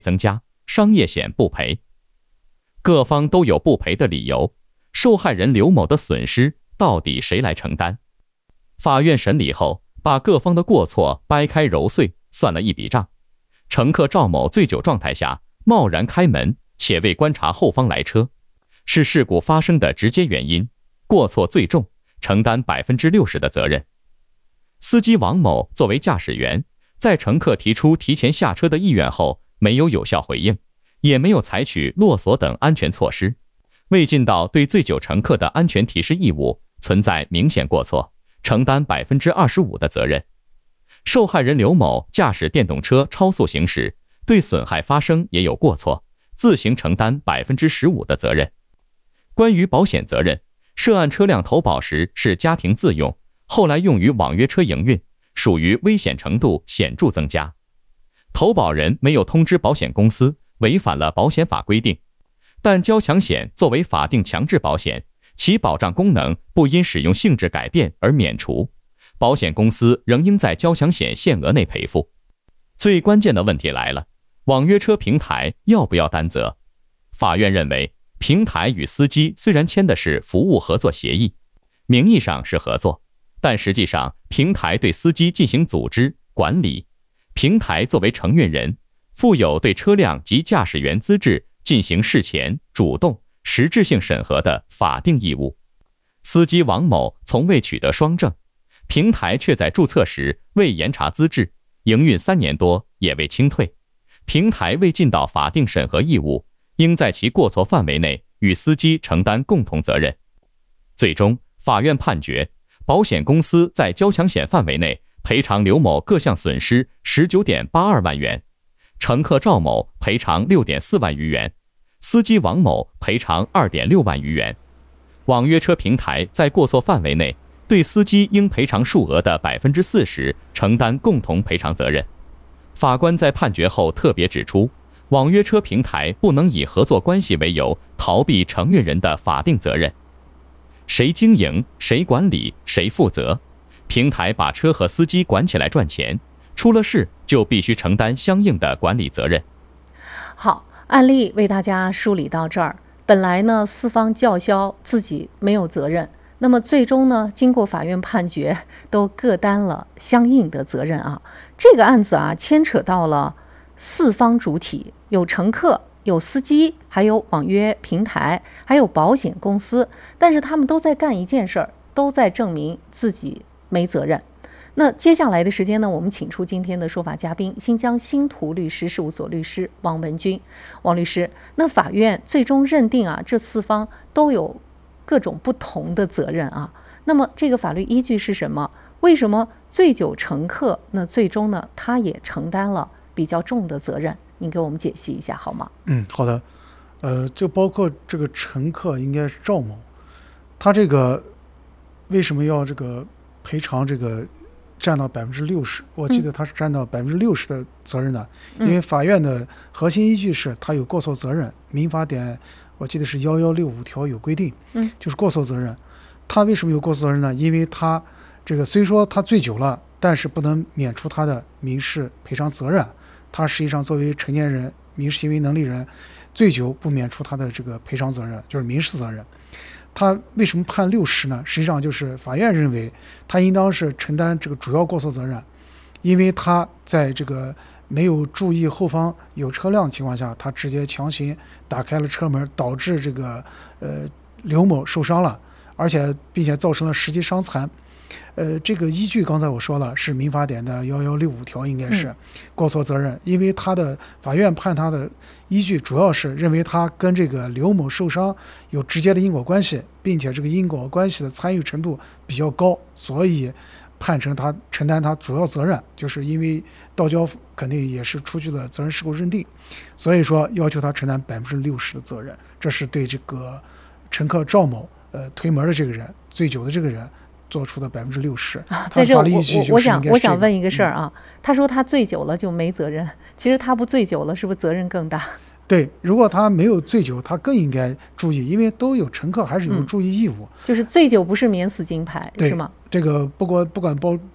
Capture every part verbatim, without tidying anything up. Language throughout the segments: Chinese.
增加，商业险不赔。各方都有不赔的理由，受害人刘某的损失到底谁来承担？法院审理后，把各方的过错掰开揉碎，算了一笔账。乘客赵某醉酒状态下贸然开门，且未观察后方来车，是事故发生的直接原因，过错最重，承担 百分之六十 的责任。司机王某作为驾驶员，在乘客提出提前下车的意愿后，没有有效回应，也没有采取落锁等安全措施，未尽到对醉酒乘客的安全提示义务，存在明显过错，承担 百分之二十五 的责任。受害人刘某驾驶电动车超速行驶，对损害发生也有过错，自行承担 百分之十五 的责任。关于保险责任，涉案车辆投保时是家庭自用，后来用于网约车营运，属于危险程度显著增加。投保人没有通知保险公司，违反了保险法规定。但交强险作为法定强制保险，其保障功能不因使用性质改变而免除，保险公司仍应在交强险限额内赔付。最关键的问题来了，网约车平台要不要担责？法院认为，平台与司机虽然签的是服务合作协议，名义上是合作，但实际上平台对司机进行组织管理，平台作为承运人，负有对车辆及驾驶员资质进行事前、主动、实质性审核的法定义务。司机王某从未取得双证，平台却在注册时未严查资质，营运三年多也未清退，平台未尽到法定审核义务，应在其过错范围内与司机承担共同责任。最终，法院判决，保险公司在交强险范围内赔偿刘某各项损失 十九点八二万元，乘客赵某赔偿 六点四万余元，司机王某赔偿 二点六万余元。网约车平台在过错范围内对司机应赔偿数额的 百分之四十 承担共同赔偿责任。法官在判决后特别指出，网约车平台不能以合作关系为由逃避承运人的法定责任。谁经营，谁管理，谁负责。平台把车和司机管起来赚钱，出了事就必须承担相应的管理责任。 好，案例为大家梳理到这儿。本来呢，四方叫嚣自己没有责任，那么最终呢，经过法院判决，都各担了相应的责任啊。这个案子啊，牵扯到了四方主体，有乘客，有司机，还有网约平台，还有保险公司，但是他们都在干一件事儿，都在证明自己没责任。那接下来的时间呢，我们请出今天的说法嘉宾，新疆新图律师事务所律师王文军。王律师，那法院最终认定啊，这四方都有各种不同的责任啊。那么这个法律依据是什么？为什么醉酒乘客那最终呢，他也承担了比较重的责任？您给我们解析一下好吗？ 嗯，好的。呃，就包括这个乘客应该是赵某，他这个为什么要这个赔偿这个占到百分之六十？我记得他是占到百分之六十的责任的， 嗯、 因为法院的核心依据是他有过错责任，民法典我记得是幺幺六五条有规定， 嗯， 就是过错责任。他为什么有过错责任呢？因为他这个虽说他醉酒了，但是不能免除他的民事赔偿责任。他实际上作为成年人、民事行为能力人，醉酒不免除他的这个赔偿责任，就是民事责任。他为什么判六十呢？实际上就是法院认为他应当是承担这个主要过错责任，因为他在这个没有注意后方有车辆的情况下，他直接强行打开了车门，导致这个呃刘某受伤了，而且并且造成了实际伤残。呃，这个依据刚才我说了是民法典的幺幺六五条，应该是过错责任，因为他的法院判他的依据主要是认为他跟这个刘某受伤有直接的因果关系，并且这个因果关系的参与程度比较高，所以判成他承担他主要责任，就是因为道交肯定也是出具了责任事故认定，所以说要求他承担百分之六十的责任。这是对这个乘客赵某呃推门的这个人醉酒的这个人做出的百分之六十。 在这我我我想我想问一个事儿啊，嗯、他说他醉酒了就没责任，其实他不醉酒了，是不是责任更大？ 对，如果他没有醉酒，他更应该注意，因为都有乘客还是有注意义务。 嗯、就是醉酒不是免死金牌，是吗？ 这个不管不管包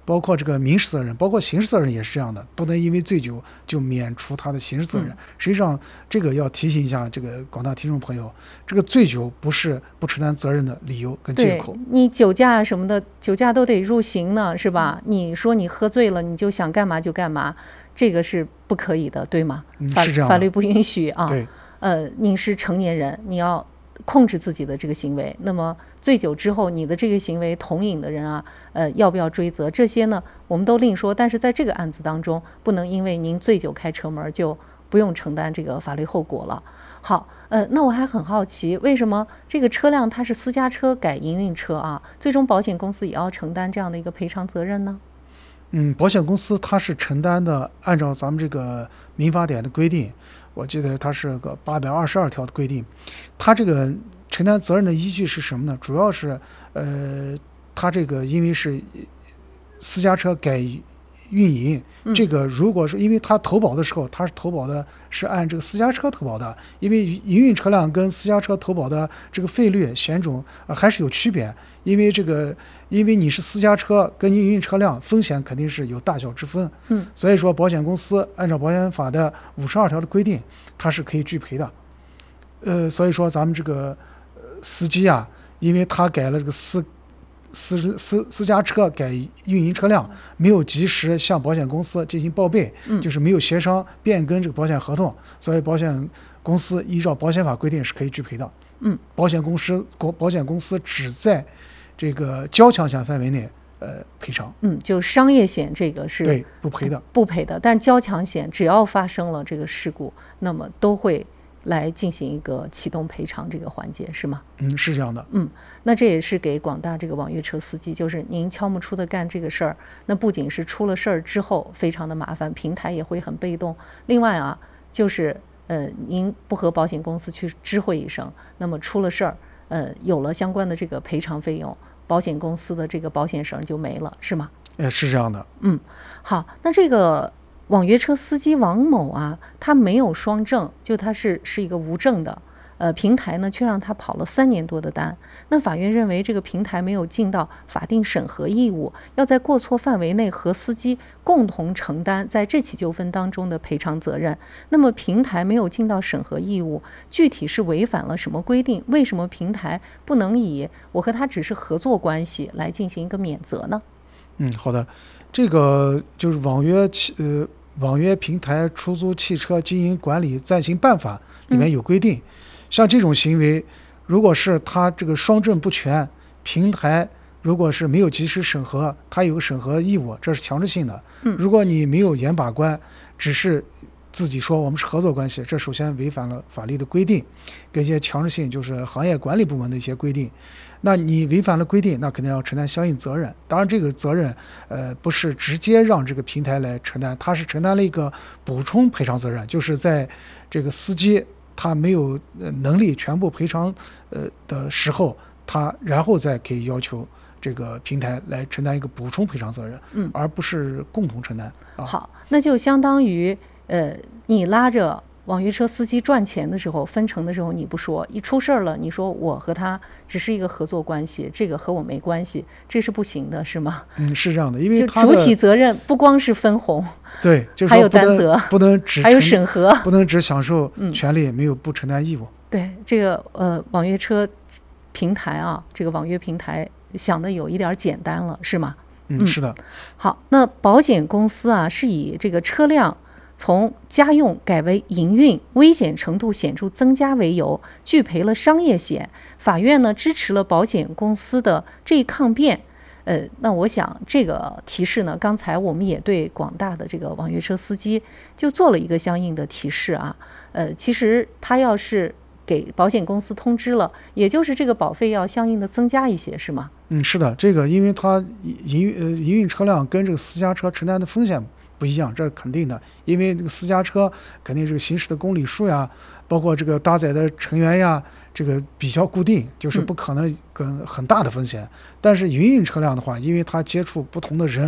包括这个民事责任，包括刑事责任也是这样的，不能因为醉酒就免除他的刑事责任。 嗯、 实际上，这个要提醒一下这个广大听众朋友，这个醉酒不是不承担责任的理由跟借口。 你酒驾什么的，酒驾都得入刑呢，是吧？你说你喝醉了，你就想干嘛就干嘛，这个是不可以的，对吗？ 嗯、 法是这样的， 法律不允许啊。 对， 呃，您是成年人，你要控制自己的这个行为。那么醉酒之后，你的这个行为同饮的人啊，呃，要不要追责？这些呢，我们都另说。但是在这个案子当中，不能因为您醉酒开车门就不用承担这个法律后果了。好，呃，那我还很好奇，为什么这个车辆它是私家车改营运车啊，最终保险公司也要承担这样的一个赔偿责任呢？ 嗯，保险公司它是承担的，按照咱们这个民法典的规定，我记得它是个八百二十二条的规定，它这个承担责任的依据是什么呢？主要是，呃，它这个因为是私家车改运营， 嗯、 这个如果是因为它投保的时候，它是投保的是按这个私家车投保的，因为营运车辆跟私家车投保的这个费率险种、呃、还是有区别，因为这个因为你是私家车跟营运车辆风险肯定是有大小之分， 嗯， 所以说保险公司按照保险法的五十二条的规定，它是可以拒赔的。呃，所以说咱们这个司机啊，因为他改了这个私私私私家车改运营车辆，没有及时向保险公司进行报备， 嗯、 就是没有协商变更这个保险合同，所以保险公司依照保险法规定是可以拒赔的。 嗯， 保险公司保险公司只在这个交强险范围内呃赔偿。 嗯，就商业险这个是对不赔的， 不赔的，但交强险只要发生了这个事故，那么都会来进行一个启动赔偿这个环节，是吗？ 嗯，是这样的。 嗯，那这也是给广大这个网约车司机，就是您悄不出的干这个事儿，那不仅是出了事儿之后非常的麻烦，平台也会很被动。另外啊，就是呃，您不和保险公司去知会一声，那么出了事儿，呃，有了相关的这个赔偿费用，保险公司的这个保险绳就没了，是吗？ 呃，是这样的。 嗯，好，那这个网约车司机王某啊，他没有双证，就他是是一个无证的，呃，平台呢却让他跑了三年多的单。那法院认为这个平台没有尽到法定审核义务，要在过错范围内和司机共同承担在这起纠纷当中的赔偿责任。那么平台没有尽到审核义务，具体是违反了什么规定？为什么平台不能以我和他只是合作关系来进行一个免责呢？ 嗯，好的，这个就是网约汽呃。网约平台出租汽车经营管理暂行办法里面有规定，嗯、像这种行为，如果是他这个双证不全，平台如果是没有及时审核，他有个审核义务，这是强制性的。 嗯、 如果你没有严把关，只是自己说我们是合作关系，这首先违反了法律的规定，跟一些强制性就是行业管理部门的一些规定。那你违反了规定，那肯定要承担相应责任。当然，这个责任，呃，不是直接让这个平台来承担，他是承担了一个补充赔偿责任，就是在这个司机他没有能力全部赔偿呃的时候，他然后再可以要求这个平台来承担一个补充赔偿责任， 嗯， 而不是共同承担。啊、 好，那就相当于，呃，你拉着网约车司机赚钱的时候，分成的时候你不说，一出事儿了，你说我和他只是一个合作关系，这个和我没关系，这是不行的，是吗？ 嗯，是这样的，因为就主体责任不光是分红， 对，就是还有担责， 不能只还有审核， 不能只享受权利，嗯、没有不承担义务。 对，这个呃网约车平台啊，这个网约平台想的有一点简单了，是吗？ 嗯，是的。 好，那保险公司啊是以这个车辆从家用改为营运，危险程度显著增加为由，拒赔了商业险。法院呢支持了保险公司的这一抗辩。呃，那我想这个提示呢，刚才我们也对广大的这个网约车司机就做了一个相应的提示啊。呃，其实他要是给保险公司通知了，也就是这个保费要相应的增加一些，是吗？ 嗯，是的，这个因为它营呃营运车辆跟这个私家车承担的风险不一样，这是肯定的。因为这个私家车肯定这个行驶的公里数呀，包括这个搭载的成员呀，这个比较固定，就是不可能跟很大的风险。嗯、但是营运车辆的话，因为它接触不同的人，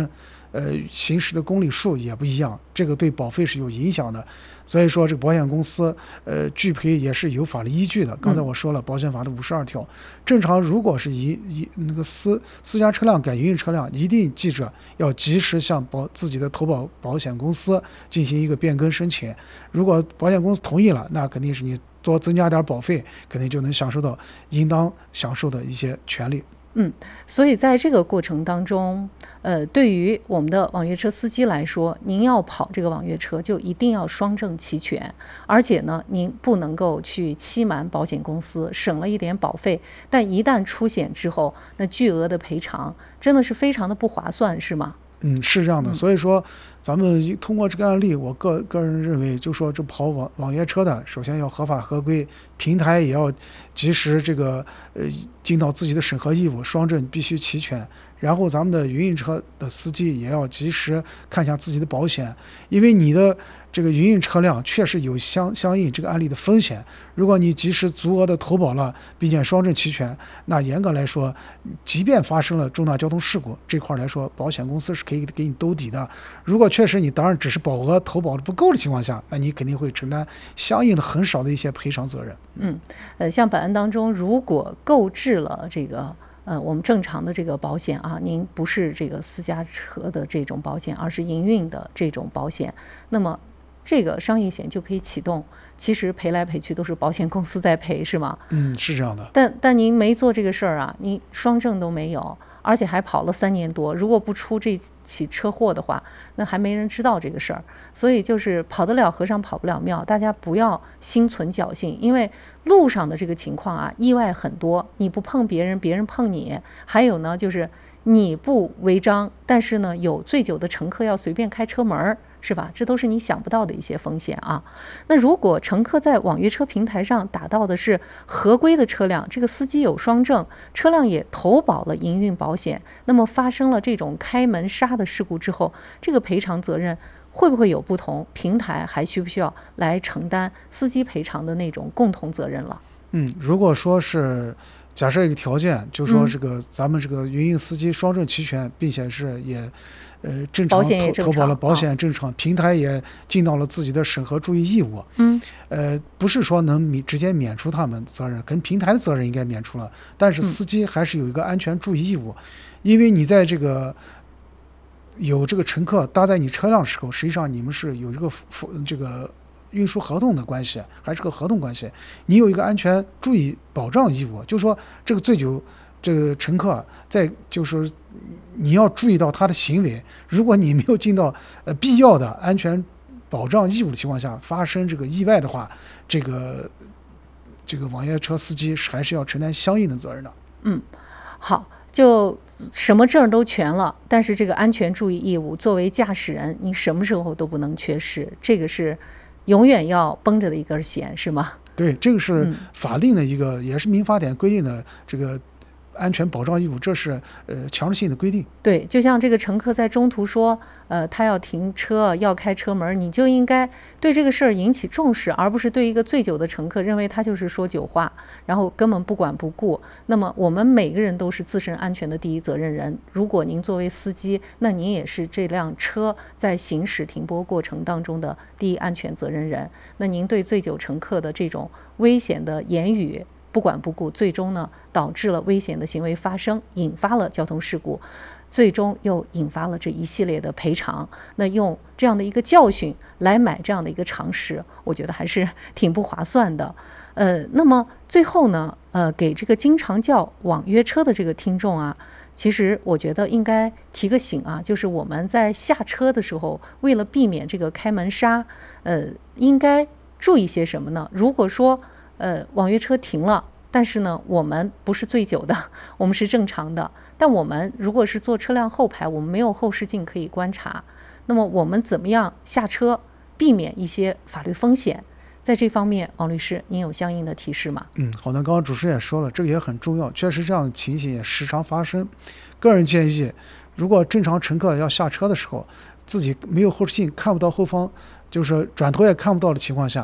呃行驶的公里数也不一样，这个对保费是有影响的。所以说这个保险公司呃拒赔也是有法律依据的。刚才我说了，保险法的五十二条，正常如果是以以那个私私家车辆改营运车辆，一定记着要及时向保自己的投保保险公司进行一个变更申请。如果保险公司同意了，那肯定是你多增加点保费，肯定就能享受到应当享受的一些权利。 嗯，所以在这个过程当中，呃，对于我们的网约车司机来说，您要跑这个网约车，就一定要双证齐全，而且呢，您不能够去欺瞒保险公司，省了一点保费，但一旦出险之后，那巨额的赔偿真的是非常的不划算，是吗？ 嗯，是这样的。所以说，咱们通过这个案例，我个个人认为，就说这跑网网约车的，首先要合法合规，平台也要及时这个呃尽到自己的审核义务，双证必须齐全。然后咱们的营运车的司机也要及时看一下自己的保险，因为你的这个营运车辆确实有相相应这个案例的风险。如果你及时足额的投保了，并且双证齐全，那严格来说，即便发生了重大交通事故这块来说，保险公司是可以给你兜底的。如果确实你当然只是保额投保的不够的情况下，那你肯定会承担相应的很少的一些赔偿责任。 嗯，呃，像本案当中，如果购置了这个。呃，我们正常的这个保险啊，您不是这个私家车的这种保险，而是营运的这种保险，那么这个商业险就可以启动。其实赔来赔去都是保险公司在赔，是吗？ 嗯，是这样的。 但但您没做这个事儿啊，你双证都没有，而且还跑了三年多。如果不出这起车祸的话，那还没人知道这个事儿。所以就是跑得了和尚跑不了庙，大家不要心存侥幸，因为路上的这个情况啊，意外很多。你不碰别人，别人碰你。还有呢，就是你不违章，但是呢，有醉酒的乘客要随便开车门，是吧？这都是你想不到的一些风险啊。那如果乘客在网约车平台上打到的是合规的车辆，这个司机有双证，车辆也投保了营运保险，那么发生了这种开门刹的事故之后，这个赔偿责任会不会有不同？平台还需不需要来承担司机赔偿的那种共同责任了？ 嗯，如果说是假设一个条件，就说这个咱们这个营运司机双证齐全，并且是也呃正常投投保了保险正常，啊、平台也尽到了自己的审核注意义务。 嗯， 呃，不是说能免直接免除他们责任，跟平台的责任应该免除了，但是司机还是有一个安全注意义务，嗯、因为你在这个有这个乘客搭载你车辆的时候，实际上你们是有这个这个运输合同的关系，还是个合同关系，你有一个安全注意保障义务，就是说这个醉酒这个乘客在就是说你要注意到他的行为，如果你没有尽到呃必要的安全保障义务的情况下，发生这个意外的话，这个这个网约车司机还是要承担相应的责任的。 嗯，好，就什么证都全了，但是这个安全注意义务，作为驾驶人，你什么时候都不能缺失，这个是永远要绷着的一根弦，是吗？ 对，这个是法令的一个，嗯、也是民法典规定的这个安全保障义务，这是呃强制性的规定。 对，就像这个乘客在中途说，呃，他要停车，要开车门，你就应该对这个事儿引起重视，而不是对一个醉酒的乘客认为他就是说酒话，然后根本不管不顾。那么我们每个人都是自身安全的第一责任人。如果您作为司机，那您也是这辆车在行驶停泊过程当中的第一安全责任人。那您对醉酒乘客的这种危险的言语不管不顾，最终呢导致了危险的行为发生，引发了交通事故，最终又引发了这一系列的赔偿。那用这样的一个教训来买这样的一个常识，我觉得还是挺不划算的。呃，那么最后呢，呃，给这个经常叫网约车的这个听众啊，其实我觉得应该提个醒啊，就是我们在下车的时候，为了避免这个开门刹，呃，应该注意些什么呢？如果说呃，网约车停了，但是呢，我们不是醉酒的，我们是正常的。但我们如果是坐车辆后排，我们没有后视镜可以观察，那么我们怎么样下车，避免一些法律风险？在这方面，王律师，您有相应的提示吗？ 嗯，好的，刚刚主持人也说了，这个也很重要，确实这样的情形也时常发生。个人建议，如果正常乘客要下车的时候，自己没有后视镜看不到后方，就是转头也看不到的情况下，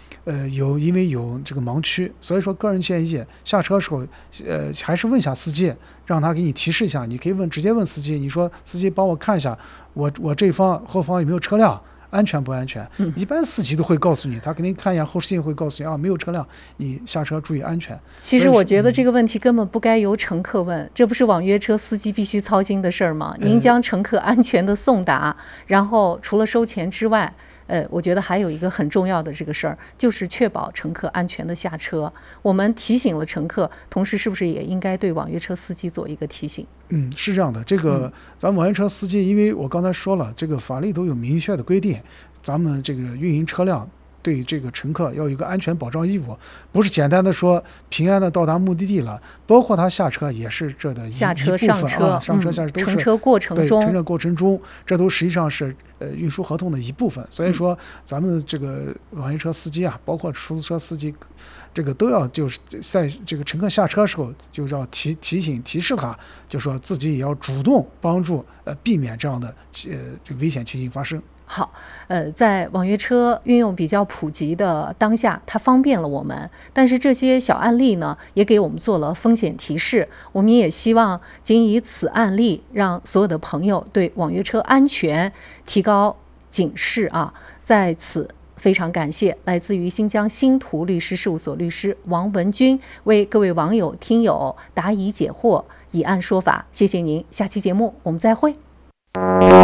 呃，有因为有这个盲区，所以说个人建议下车的时候，呃，还是问下司机，让他给你提示一下。你可以问直接问司机，你说司机帮我看一下，我我这方后方有没有车辆，安全不安全？ 嗯、 一般司机都会告诉你，他肯定看一眼后视镜会告诉你啊，没有车辆，你下车注意安全。 其实我觉得这个问题根本不该由乘客问，嗯、这不是网约车司机必须操心的事儿吗？您将乘客安全的送达，呃、然后除了收钱之外。呃，我觉得还有一个很重要的这个事儿，就是确保乘客安全的下车。我们提醒了乘客，同时是不是也应该对网约车司机做一个提醒？ 嗯，是这样的。这个咱们网约车司机，因为我刚才说了，这个法律都有明确的规定，咱们这个运营车辆对这个乘客要有一个安全保障义务，不是简单的说平安的到达目的地了，包括他下车也是这的一下车、 一部分上车、 啊，上车、下车都是乘车过程中， 对，乘车过程中，这都实际上是呃运输合同的一部分。所以说，咱们这个网约车司机啊，包括出租车司机，这个都要就是在这个乘客下车的时候，就要提提醒提示他，就说自己也要主动帮助呃避免这样的呃这危险情形发生。 好，呃，在网约车运用比较普及的当下，它方便了我们，但是这些小案例呢，也给我们做了风险提示。我们也希望仅以此案例，让所有的朋友对网约车安全提高警示啊！在此非常感谢来自于新疆新图律师事务所律师王文军为各位网友听友答疑解惑，以案说法。谢谢您，下期节目我们再会。